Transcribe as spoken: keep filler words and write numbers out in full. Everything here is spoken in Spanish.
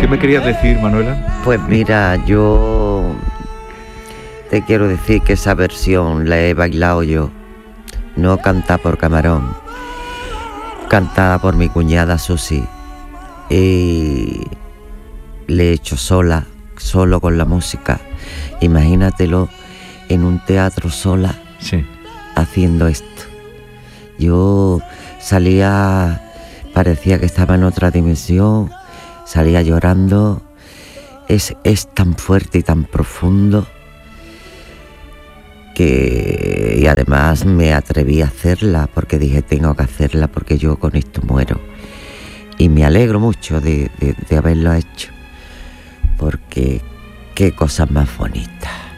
¿Qué me querías decir, Manuela? Pues mira, yo te quiero decir que esa versión la he bailado yo, no cantada por Camarón, cantada por mi cuñada Susi, y le he hecho sola, solo con la música. Imagínatelo en un teatro sola, sí, haciendo esto. Yo salía, parecía que estaba en otra dimensión, salía llorando. Es, es tan fuerte y tan profundo que, y además me atreví a hacerla porque dije, tengo que hacerla porque yo con esto muero. Y me alegro mucho de, de, de haberlo hecho, porque qué cosas más bonitas.